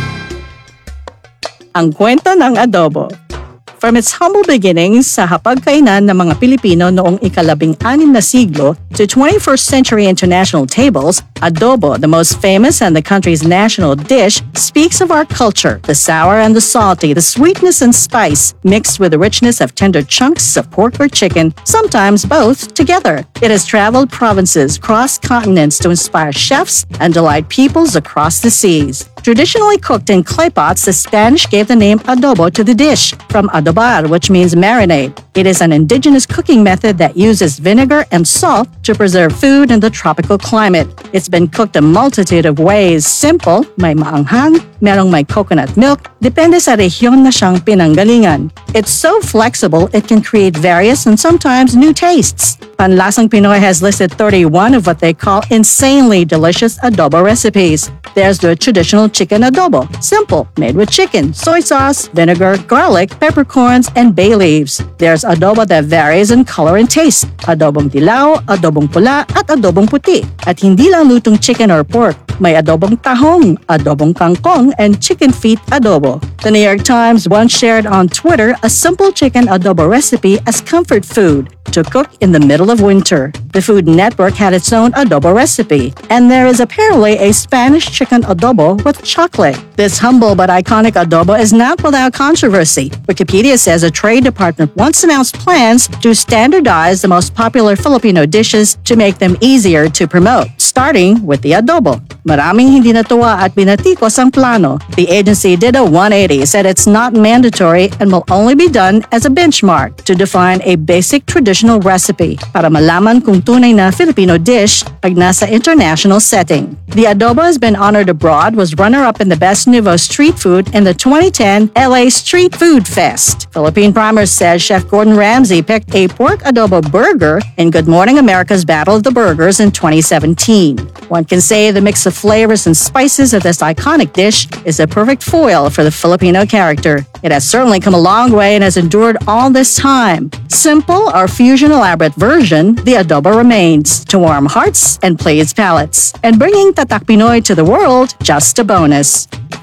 Ang kwento ng adobo. From its humble beginnings sa hapagkainan ng mga Pilipino noong ikalabing-anim na siglo to twenty-first century international tables, adobo, the most famous and the country's national dish, speaks of our culture, the sour and the salty, the sweetness and spice, mixed with the richness of tender chunks of pork or chicken, sometimes both together. It has traveled provinces, crossed continents to inspire chefs and delight peoples across the seas. Traditionally cooked in clay pots, the Spanish gave the name adobo to the dish, from adobar, which means marinade. It is an indigenous cooking method that uses vinegar and salt to preserve food in the tropical climate. It's been cooked a multitude of ways. Simple, may maanghang, merong may coconut milk, depende sa rehiyon na siyang pinanggalingan. It's so flexible, it can create various and sometimes new tastes. Panlasang Pinoy has listed thirty-one of what they call insanely delicious adobo recipes. There's the traditional chicken adobo, simple, made with chicken, soy sauce, vinegar, garlic, peppercorns, and bay leaves. There's adobo that varies in color and taste, adobong dilaw, adobong pula, at adobong puti. At hindi lang lutong chicken or pork, may adobong tahong, adobong kangkong, and chicken feet adobo. The New York Times once shared on Twitter a simple chicken adobo recipe as comfort food to cook in the middle of winter. The Food Network had its own adobo recipe, and there is apparently a Spanish chicken adobo with chocolate. This humble but iconic adobo is not without controversy. Wikipedia says a trade department once announced plans to standardize the most popular Filipino dishes to make them easier to promote, starting with the adobo. Maraming hindi natuwa at binatikos ang plano. The agency did a one eighty, said it's not mandatory and will only be done as a benchmark to define a basic traditional recipe para malaman kung tunay na Filipino dish pag nasa international setting. The adobo has been honored abroad, was runner-up in the Best Nouveau Street Food in the twenty ten L A Street Food Fest. Philippine Primers says Chef Gordon Ramsay picked a pork adobo burger in Good Morning America's Battle of the Burgers in twenty seventeen. One can say the mix of flavors and spices of this iconic dish is a perfect foil for the Filipino character. It has certainly come a long way and has endured all this time. Simple or fusion elaborate version, the adobo remains to warm hearts and please palates. And bringing Tatak Pinoy to the world, just a bonus.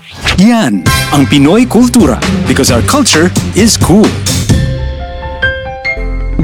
Yan ang Pinoy Kultura because our culture is cool.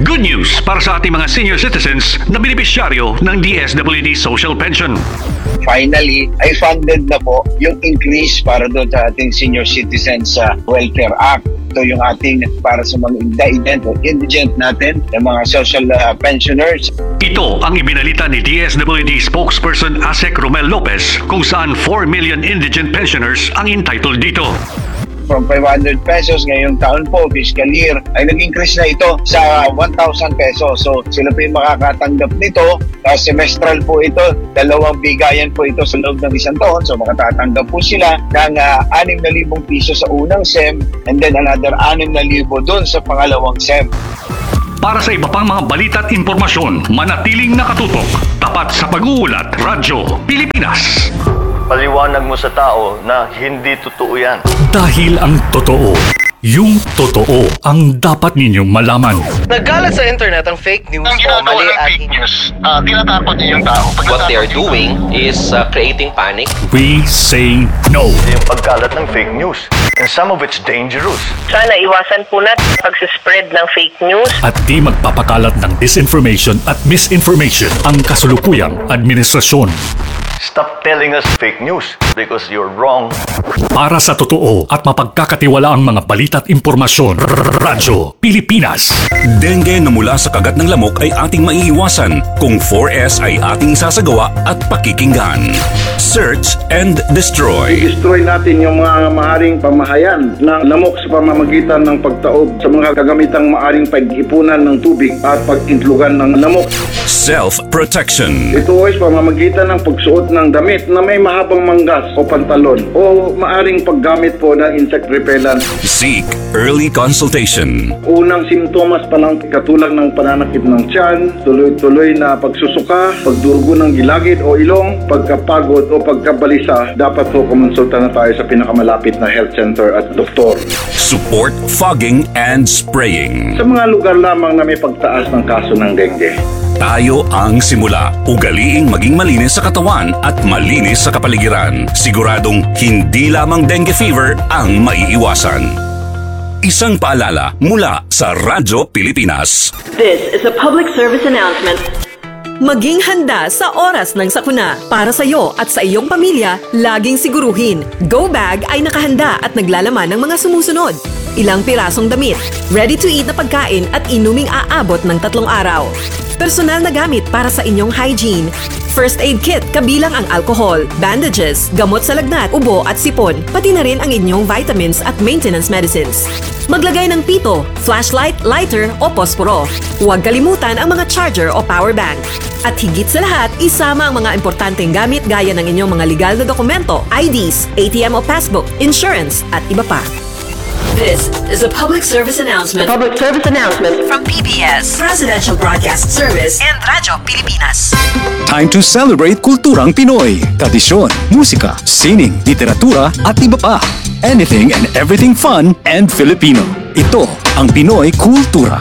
Good news para sa ating mga senior citizens na benepisyaryo ng D S W D Social Pension. Finally, ay funded na po yung increase para doon sa ating Senior Citizens uh, Welfare Act. Ito yung ating para sa mga indigent o indigent natin, yung mga social uh, pensioners. Ito ang ibinalita ni D S W D spokesperson Asek Romel Lopez kung saan four million indigent pensioners ang entitled dito. From five hundred pesos ngayong taon po, fiscal year, ay nag-increase na ito sa one thousand pesos. So sila po yung makakatanggap nito. Uh, semestral po ito, dalawang bigayan po ito sa loob ng isang taon. So makatatanggap po sila ng uh, six thousand piso sa unang S E M and then another six thousand doon sa pangalawang S E M. Para sa iba pang mga balita at impormasyon, manatiling nakatutok. Tapat sa pag-uulat, Radyo Pilipinas. Paliwanag mo sa tao na hindi totoo yan. Dahil ang totoo, yung totoo ang dapat ninyong malaman. Nagkalat sa internet ang fake news o mali at fake news. Uh, tinatakot niyo yung tao. What they are doing is uh, creating panic. We say no. Yung pagkalat ng fake news. And some of it's dangerous. Sana iwasan po natin pag-spread ng fake news. At di magpapakalat ng disinformation at misinformation ang kasulukuyang administrasyon. Stop telling us fake news because you're wrong. Para sa totoo at mapagkakatiwala ang mga balita at impormasyon, Radyo Pilipinas. Dengue na mula sa kagat ng lamok ay ating maiiwasan kung four S ay ating sasagawa at pakikinggan. Search and destroy. I-destroy natin yung mga maaring pamahayan ng lamok sa pamamagitan ng pagtaob sa mga kagamitang maaring pag-ipunan ng tubig at pag-intlugan ng lamok. Self-protection. Ito ay sa pamamagitan ng pagsuot ng damit na may mahabang manggas o pantalon o maaring paggamit po ng insect repellent. Seek early consultation. Unang simptomas pa lang katulad ng pananakit ng tiyan, tuloy-tuloy na pagsusuka, pagdurugo ng gilagid o ilong, pagkapagod o pagkabalisa, dapat po kumonsulta na tayo sa pinakamalapit na health center at doktor. Support fogging and spraying. Sa mga lugar lamang na may pagtaas ng kaso ng dengue. Tayo ang simula. Ugaliing maging malinis sa katawan at malinis sa kapaligiran. Siguradong hindi lamang dengue fever ang maiiwasan. Isang paalala mula sa Radyo Pilipinas. This is a public service announcement. Maging handa sa oras ng sakuna. Para sa iyo at sa iyong pamilya, laging siguruhin. Go Bag ay nakahanda at naglalaman ng mga sumusunod. Ilang pirasong damit, ready-to-eat na pagkain at inuming aabot ng tatlong araw. Personal na gamit para sa inyong hygiene. First aid kit kabilang ang alcohol, bandages, gamot sa lagnat, ubo at sipon, pati na rin ang inyong vitamins at maintenance medicines. Maglagay ng pito, flashlight, lighter o posporo. Huwag kalimutan ang mga charger o power bank. At higit sa lahat, isama ang mga importanteng gamit gaya ng inyong mga legal na dokumento, I Ds, A T M o passbook, insurance at iba pa. This is a public service announcement. A public service announcement From P B S, Presidential Broadcast Service, and Radyo Pilipinas. Time to celebrate kulturang Pinoy. Tradisyon, musika, sining, literatura at iba pa. Anything and everything fun and Filipino. Ito ang Pinoy Kultura.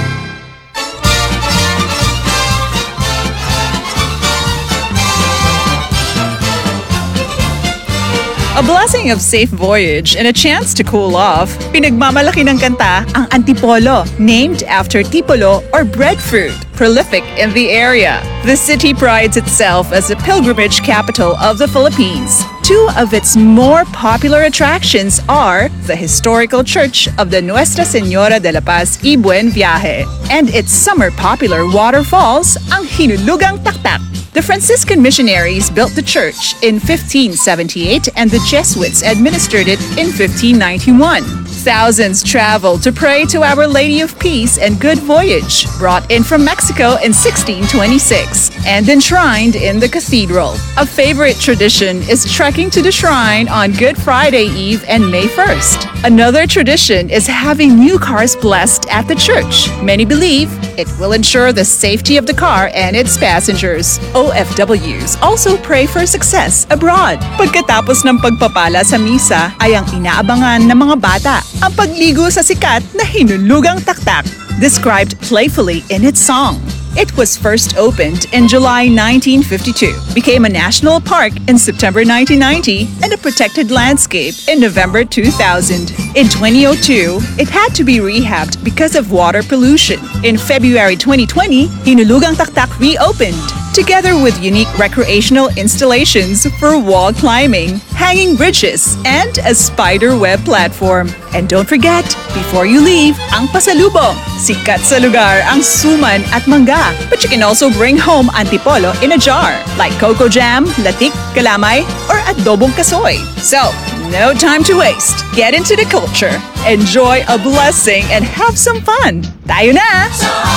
A blessing of safe voyage and a chance to cool off, pinagmamalaki ng kanta ang Antipolo, named after tipolo or breadfruit, prolific in the area. The city prides itself as the pilgrimage capital of the Philippines. Two of its more popular attractions are the historical church of the Nuestra Señora de la Paz y Buen Viaje and its summer popular waterfalls, ang Hinulugang Taktak. The Franciscan missionaries built the church in fifteen seventy-eight and the Jesuits administered it in fifteen ninety-one. Thousands traveled to pray to Our Lady of Peace and Good Voyage, brought in from Mexico in sixteen twenty-six and enshrined in the cathedral. A favorite tradition is trekking to the shrine on Good Friday Eve and May first. Another tradition is having new cars blessed at the church. Many believe it will ensure the safety of the car and its passengers. O F Ws also pray for success abroad. Pagkatapos ng pagpapala sa misa ay ang inaabangan ng mga bata ang pagligo sa sikat na Hinulugang Taktak, described playfully in its song. It was first opened in July nineteen fifty-two, became a national park in September nineteen ninety, and a protected landscape in November two thousand. In twenty oh two, it had to be rehabbed because of water pollution. In February twenty twenty, Hinulugang Taktak reopened, together with unique recreational installations for wall climbing, hanging bridges, and a spider web platform. And don't forget, before you leave, ang pasalubong. Sikat sa lugar ang suman at mangga. But you can also bring home antipolo in a jar, like coco jam, latik, kalamay, or adobong kasoy. So, no time to waste. Get into the culture, enjoy a blessing, and have some fun. Tayo na!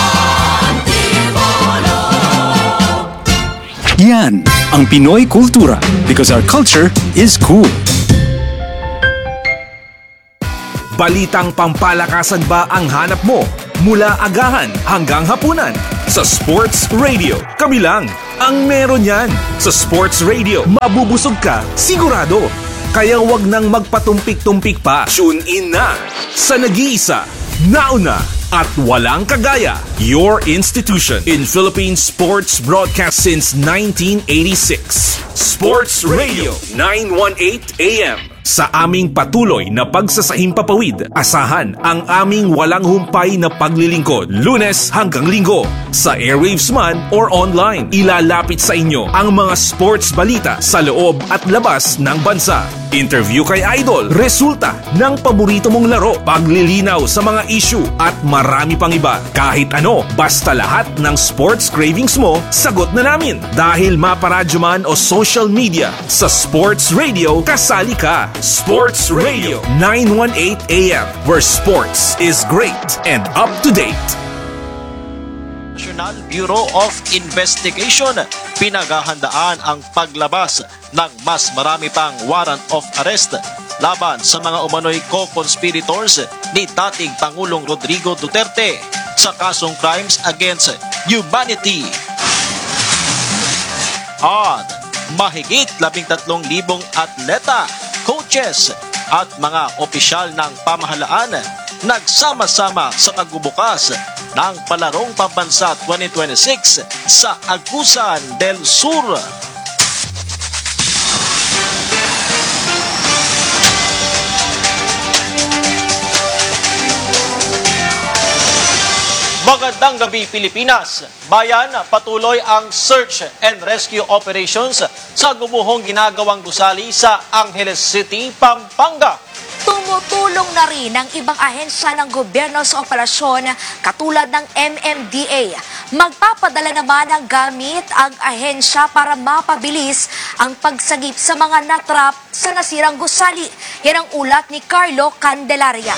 Yan ang Pinoy Kultura because our culture is cool. Balitang pampalakasan ba ang hanap mo? Mula agahan hanggang hapunan. Sa Sports Radio, kami lang ang meron yan. Sa Sports Radio, mabubusog ka, sigurado. Kaya wag nang magpatumpik-tumpik pa. Tune in na sa nag-iisa, nauna, at walang kagaya, your institution in Philippine sports broadcast since nineteen eighty-six. Sports Radio nine eighteen A M. Sa aming patuloy na pagsasahing papawid, asahan ang aming walang humpay na paglilingkod, Lunes hanggang Linggo. Sa airwaves man or online, ilalapit sa inyo ang mga sports balita sa loob at labas ng bansa. Interview kay Idol, resulta ng paborito mong laro, paglilinaw sa mga issue at marami pang iba. Kahit ano, basta lahat ng sports cravings mo, sagot na namin. Dahil maparadyo man o social media, sa Sports Radio, kasali ka. Sports Radio nine eighteen A M, where sports is great and up to date. National Bureau of Investigation pinaghahandaan ang paglabas ng mas marami pang warrant of arrest laban sa mga umano'y co-conspirators ni dating Pangulong Rodrigo Duterte sa kasong crimes against humanity. At mahigit labing tatlong libong atleta, coaches at mga opisyal ng pamahalaan nagsama-sama sa pagbubukas ng Palarong Pambansa twenty twenty-six sa Agusan del Sur. Magandang gabi Pilipinas! Bayan, patuloy ang search and rescue operations sa gumuhong ginagawang gusali sa Angeles City, Pampanga. Tumutulong na rin ang ibang ahensya ng gobyerno sa operasyon katulad ng M M D A. Magpapadala naman ng gamit ang ahensya para mapabilis ang pagsagip sa mga natrap sa nasirang gusali. Yan ang ulat ni Carlo Candelaria.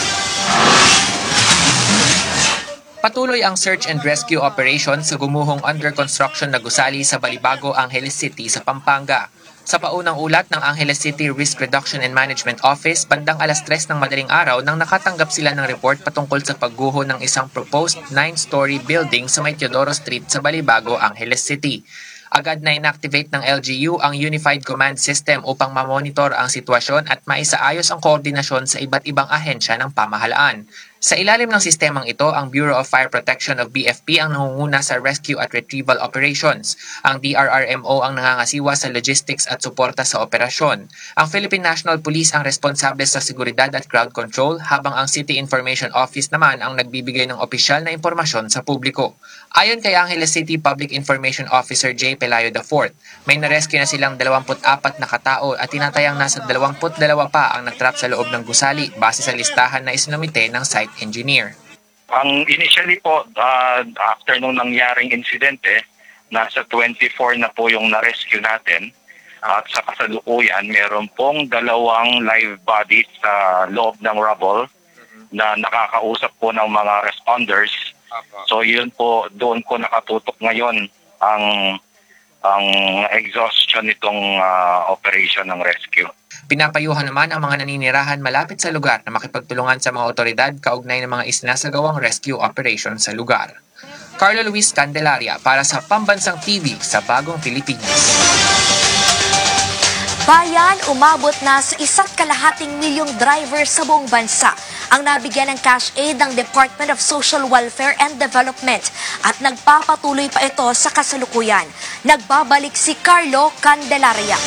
Patuloy ang search and rescue operation sa gumuhong under construction na gusali sa Balibago, Angeles City sa Pampanga. Sa paunang ulat ng Angeles City Risk Reduction and Management Office, bandang alas tres ng madaling araw nang nakatanggap sila ng report patungkol sa pagguho ng isang proposed nine-story building sa may Teodoro Street sa Balibago, Angeles City. Agad na inactivate ng L G U ang Unified Command System upang mamonitor ang sitwasyon at maisaayos ang koordinasyon sa iba't ibang ahensya ng pamahalaan. Sa ilalim ng sistemang ito, ang Bureau of Fire Protection of B F P ang nangunguna sa rescue at retrieval operations. Ang D R R M O ang nangangasiwa sa logistics at suporta sa operasyon. Ang Philippine National Police ang responsable sa seguridad at crowd control, habang ang City Information Office naman ang nagbibigay ng opisyal na impormasyon sa publiko. Ayon kay Angeles City Public Information Officer J. Pelayo the fourth, may narescue na silang dalawampu't apat na katao at tinatayang nasa dalawampu't dalawa pa ang natrap sa loob ng gusali base sa listahan na isinumite ng site engineer. Ang initially po, uh, after nung nangyaring insidente, nasa twenty-four na po yung na-rescue natin. At sa kasalukuyan, meron pong dalawang live bodies sa loob ng rubble na nakakausap po ng mga responders. So yun po, doon po nakatutok ngayon ang ang exhaustion nitong uh, operation ng rescue. Pinapayuhan naman ang mga naninirahan malapit sa lugar na makipagtulungan sa mga otoridad kaugnay ng mga isinasagawang rescue operation sa lugar. Carlo Luis Candelaria para sa Pambansang T V sa Bagong Pilipinas. Bayan, umabot na sa isa't kalahating milyong drivers sa buong bansa ang nabigyan ng cash aid ng Department of Social Welfare and Development at nagpapatuloy pa ito sa kasalukuyan. Nagbabalik si Carlo Candelaria.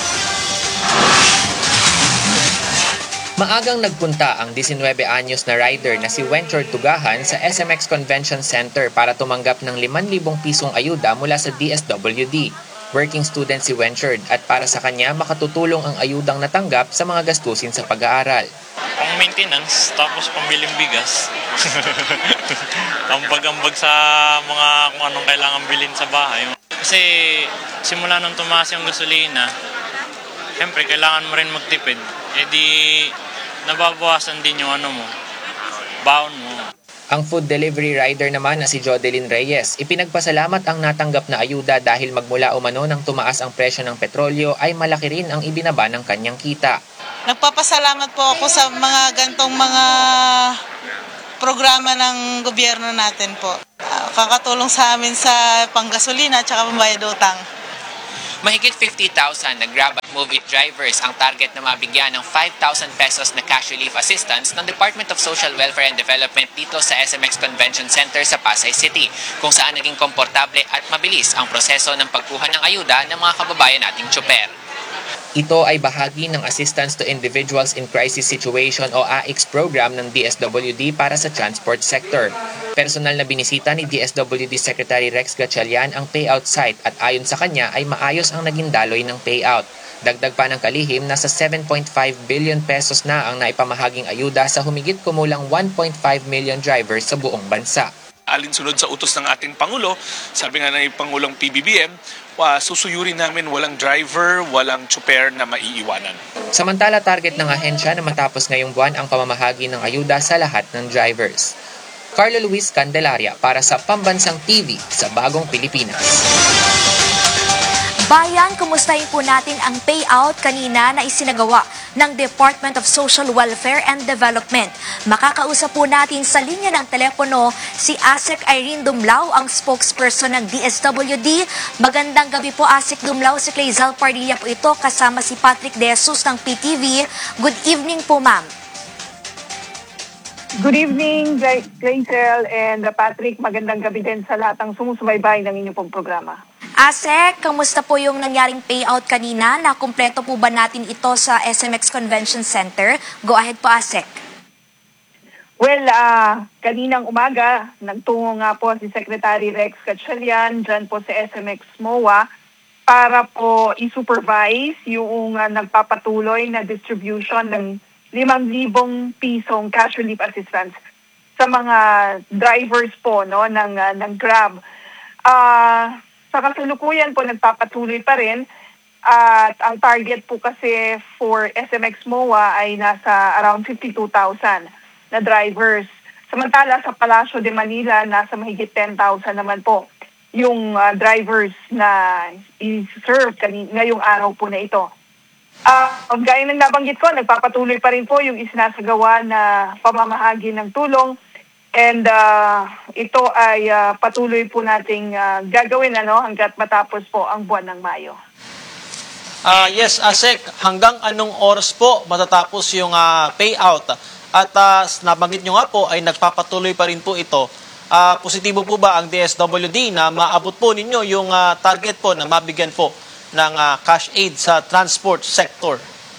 Maagang nagpunta ang nineteen anyos na rider na si Wencher Tugahan sa S M X Convention Center para tumanggap ng limang libong pisong ayuda mula sa D S W D. Working student si Wencher at para sa kanya makatutulong ang ayudang natanggap sa mga gastusin sa pag-aaral. Pang maintenance, tapos pambiling bigas. Ambag-ambag sa mga kung anong kailangan bilhin sa bahay. Kasi simula nung tumaas yung gasolina, siyempre kailangan mo rin magtipid. E di nababawasan din yung ano mo, baon mo. Ang food delivery rider naman na si Jodeline Reyes, ipinagpasalamat ang natanggap na ayuda dahil magmula umano nang tumaas ang presyo ng petrolyo ay malaki rin ang ibinaba ng kanyang kita. Nagpapasalamat po ako sa mga gantong mga programa ng gobyerno natin po. Uh, kakatulong sa amin sa panggasolina at saka pambayad utang. Mahigit fifty thousand na Grab at Move It drivers ang target na mabigyan ng five thousand pesos na cash relief assistance ng Department of Social Welfare and Development dito sa S M X Convention Center sa Pasay City, kung saan naging komportable at mabilis ang proseso ng pagkuha ng ayuda ng mga kababayan nating tsuper. Ito ay bahagi ng Assistance to Individuals in Crisis Situation o A I C S program ng D S W D para sa transport sector. Personal na binisita ni D S W D Secretary Rex Gatchalian ang payout site at ayon sa kanya ay maayos ang naging daloy ng payout. Dagdag pa ng kalihim, nasa seven point five billion pesos na ang naipamahaging ayuda sa humigit kumulang one point five million drivers sa buong bansa. Alinsunod sa utos ng ating Pangulo, sabi nga ng Pangulong P B B M, uh, susuyurin namin walang driver, walang tsuper na maiiwanan. Samantala, target ng ahensya na matapos ngayong buwan ang pamamahagi ng ayuda sa lahat ng drivers. Carlo Luis Candelaria para sa Pambansang T V sa Bagong Pilipinas. Bayan, kumustahin po natin ang payout kanina na isinagawa ng Department of Social Welfare and Development. Makakausap po natin sa linya ng telepono si Asek Irene Dumlao, ang spokesperson ng D S W D. Magandang gabi po, Asek Dumlao. Si Clazel Pardilla po ito, kasama si Patrick De Jesus ng P T V. Good evening po, ma'am. Good evening, Clazel and Patrick. Magandang gabi din sa lahat ng sumusubaybay ng inyong pong programa. Asek, kamusta po yung nangyaring payout kanina? Nakumpleto po ba natin ito sa S M X Convention Center? Go ahead po, Asek. Well, uh, kaninang umaga, nagtungo nga po si Secretary Rex Gatchalian dyan po sa S M X M O A para po i-supervise yung uh, nagpapatuloy na distribution ng limang libong pisong cash relief assistance sa mga drivers po no, ng, uh, ng Grab. Ah... Uh, Sa kasalukuyan po, nagpapatuloy pa rin at ang target po kasi for S M X M O A ay nasa around fifty-two thousand na drivers. Samantala sa Palacio de Manila, nasa mahigit ten thousand naman po yung uh, drivers na i-serve ngayong araw po na ito. Uh, gaya ng nabanggit ko, nagpapatuloy pa rin po yung isinasagawa na pamamahagi ng tulong. And uh, ito ay uh, patuloy po nating uh, gagawin ano, hanggat matapos po ang buwan ng Mayo. Uh, yes, Asek, hanggang anong oras po matatapos yung uh, payout? At uh, nabanggit nyo nga po ay nagpapatuloy pa rin po ito. Uh, positibo po ba ang D S W D na maabot po ninyo yung uh, target po na mabigyan po ng uh, cash aid sa transport sector?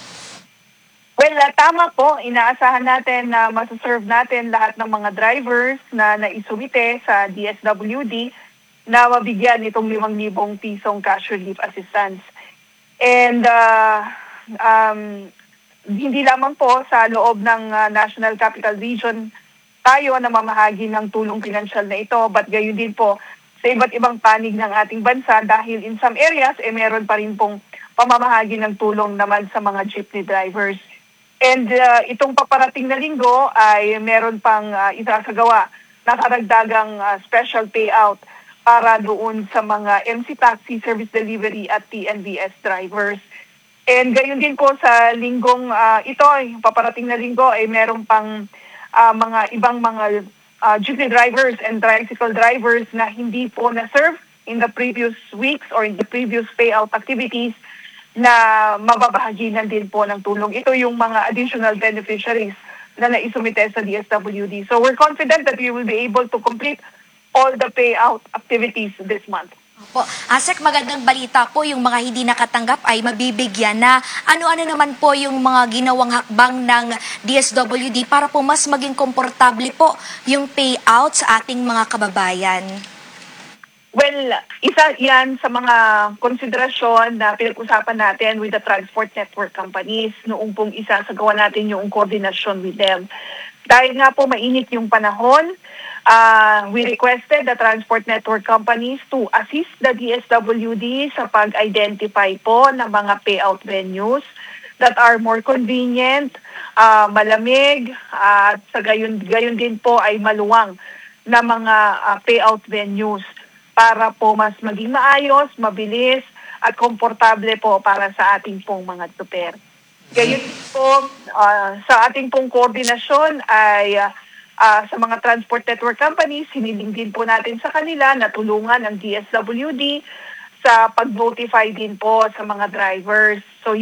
Well, uh, tama po. Inaasahan natin na masaserve natin lahat ng mga drivers na naisumite sa D S W D na mabigyan itong limang libong pisong cash relief assistance. And uh, um, hindi lamang po sa loob ng uh, National Capital Region tayo na mamahagi ng tulong pinansyal na ito, but gayon din po sa iba't ibang panig ng ating bansa dahil in some areas, eh, meron pa rin pong pamamahagi ng tulong naman sa mga jeepney drivers. And uh, itong paparating na linggo ay meron pang uh, isasagawa na karagdagang uh, special payout para doon sa mga M C Taxi, Service Delivery at T N V S drivers. And gayon din po sa linggong uh, ito, paparating na linggo ay meron pang uh, mga ibang mga uh, jeepney drivers and tricycle drivers na hindi po na-serve in the previous weeks or in the previous payout activities na mababahaginan din po ng tulong. Ito yung mga additional beneficiaries na naisumite sa D S W D. So we're confident that we will be able to complete all the payout activities this month. Po. Asek, magandang balita po, yung mga hindi nakatanggap ay mabibigyan na. Ano-ano naman po yung mga ginawang hakbang ng D S W D para po mas maging komportable po yung payout sa ating mga kababayan? Well, isa yan sa mga konsiderasyon na pinag-usapan natin with the transport network companies noong pong isa sa gawa natin yung koordinasyon with them. Dahil nga po mainit yung panahon, uh, we requested the transport network companies to assist the D S W D sa pag-identify po ng mga payout venues that are more convenient, uh, malamig, at uh, sa gayon, gayon din po ay maluwang na mga uh, payout venues para po mas maging maayos, mabilis, at komportable po para sa ating pong mga tuper. Gayon po, uh, sa ating pong koordinasyon ay uh, uh, sa mga transport network companies, hiniling din po natin sa kanila na tulungan ang D S W D sa pag-notify din po sa mga drivers. So